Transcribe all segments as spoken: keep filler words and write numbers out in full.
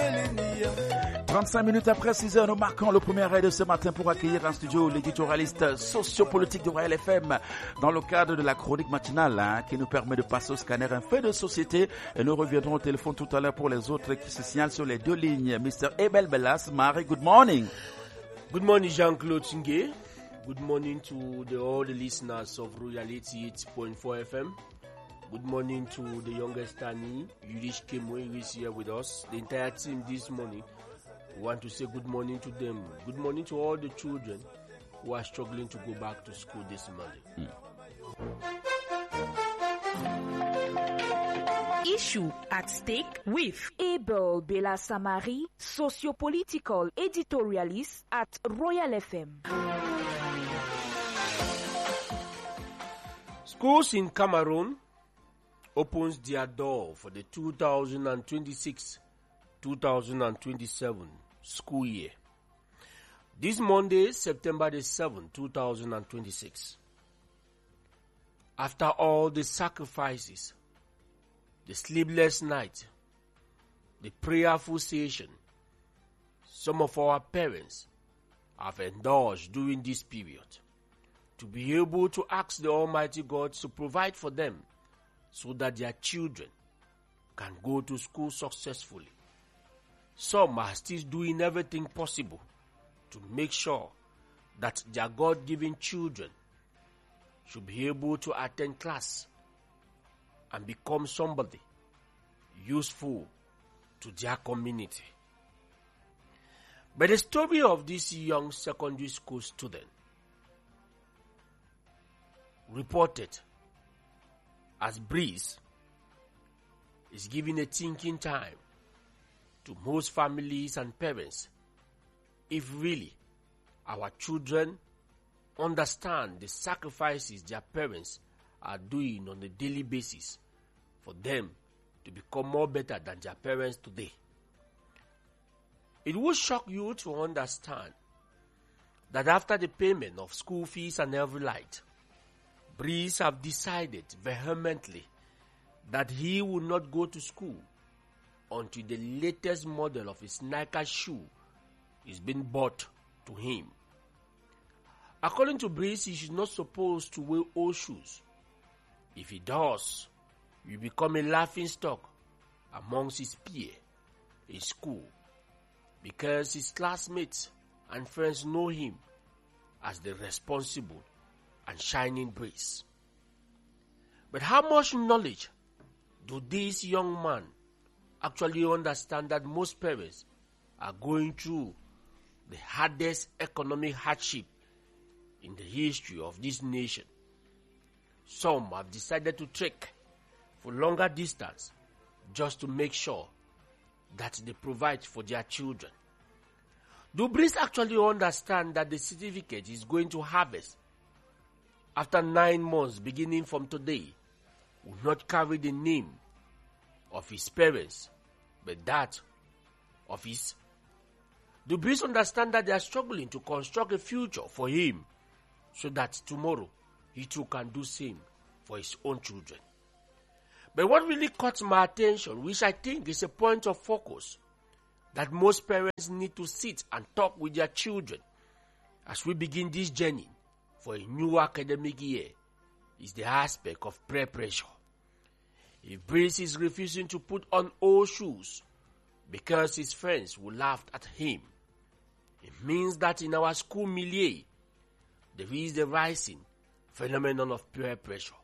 trente-cinq minutes après six heures, nous marquons le premier arrêt de ce matin pour accueillir en studio l'éditorialiste sociopolitique de Royal F M dans le cadre de la chronique matinale hein, qui nous permet de passer au scanner un fait de société et nous reviendrons au téléphone tout à l'heure pour les autres qui se signalent sur les deux lignes. mister Abel Bellas, Marie, good morning. Good morning, Jean-Claude Chingue. Good morning to the, all the listeners of Royal eighty-eight point four F M. Good morning to the youngest Tani, Yudish Kemwe, who is here with us. The entire team this morning, we want to say good morning to them. Good morning to all the children who are struggling to go back to school this morning. Mm. Issue at stake with Abel Belasamari, socio-political editorialist at Royal F M. Schools in Cameroon opens their door for the two thousand twenty-six two thousand twenty-seven school year. This Monday, September the seventh, two thousand twenty-six. After all the sacrifices, the sleepless night, the prayerful session, some of our parents have indulged during this period to be able to ask the Almighty God to provide for them so that their children can go to school successfully. Some are still doing everything possible to make sure that their God-given children should be able to attend class and become somebody useful to their community. But the story of this young secondary school student reported as Breeze is giving a thinking time to most families and parents if really our children understand the sacrifices their parents are doing on a daily basis for them to become more better than their parents today. It will shock you to understand that after the payment of school fees and every light, Breeze have decided vehemently that he will not go to school until the latest model of his Nike shoe is being bought to him. According to Breeze, he is not supposed to wear old shoes. If he does, he will become a laughing stock amongst his peers in school because his classmates and friends know him as the responsible and shining Breeze. But how much knowledge do this young man actually understand that most parents are going through the hardest economic hardship in the history of this nation? Some have decided to trek for longer distance just to make sure that they provide for their children. Do Breeze actually understand that the certificate is going to harvest after nine months beginning from today will not carry the name of his parents, but that of his? Do Breeze understand that they are struggling to construct a future for him so that tomorrow he too can do same for his own children? But what really caught my attention, which I think is a point of focus that most parents need to sit and talk with their children as we begin this journey for a new academic year, is the aspect of peer pressure. If Breeze is refusing to put on old shoes because his friends will laugh at him, it means that in our school milieu, there is the rising phenomenon of peer pressure.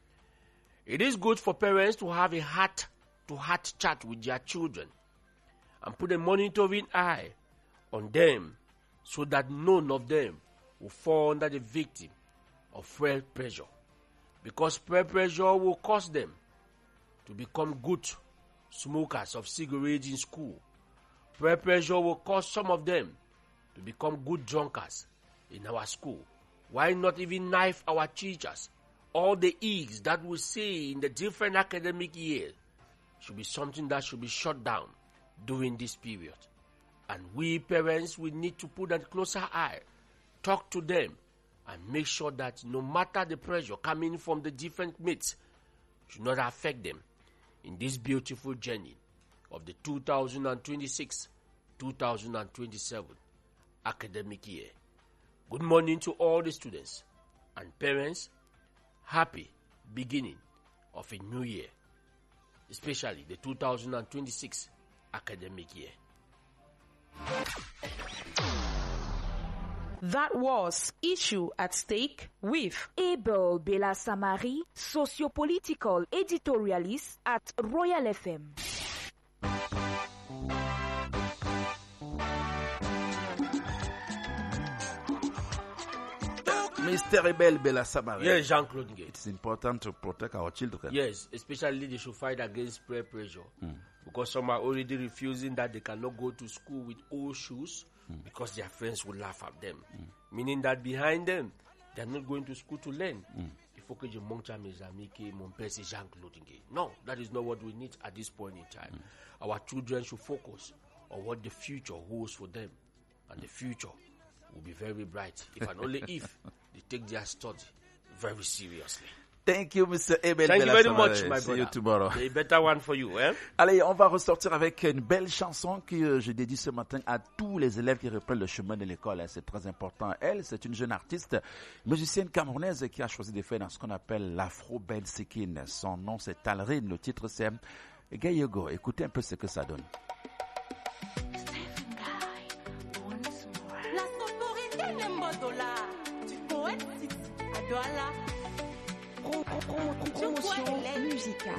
It is good for parents to have a heart-to-heart chat with their children and put a monitoring eye on them so that none of them will fall under the victim of peer pressure, because peer pressure will cause them to become good smokers of cigarettes in school. Peer pressure will cause some of them to become good drunkards in our school. Why not even knife our teachers? All the E's that we see in the different academic years should be something that should be shut down during this period. And we parents will need to put a closer eye, talk to them, and make sure that no matter the pressure coming from the different mates should not affect them in this beautiful journey of the two thousand twenty-six two thousand twenty-seven academic year. Good morning to all the students and parents. Happy beginning of a new year, especially the two thousand twenty-six academic year. That was Issue at Stake with Abel Bella Samari, socio-political editorialist at Royal F M. Mister Abel Bella Samari. Yes, Jean-Claude Ngé. It's important to protect our children. Yes, especially they should fight against peer pressure. Mm. Because some are already refusing that they cannot go to school with old shoes mm. because their friends will laugh at them. Mm. Meaning that behind them, they are not going to school to learn. Il faut que je montre à mes amis que mon père c'est Jean-Claude Ngé. No, that is not what we need at this point in time. Mm. Our children should focus on what the future holds for them. And the future will be very bright if and only if they take their study very seriously. Thank you, Mister Abel. Thank you very much, my See brother. you tomorrow. A better one for you, eh? Allez, on va ressortir avec une belle chanson que euh, je dédie ce matin à tous les élèves qui reprennent le chemin de l'école. C'est très important. Elle, c'est une jeune artiste, musicienne camerounaise qui a choisi de faire dans ce qu'on appelle l'afro-bed seeking. Son nom, c'est Talrine. Le titre, c'est Gayogo. Écoutez un peu ce que ça donne. La sonorité Nembodola, du poète Adouala. Promotion musicale.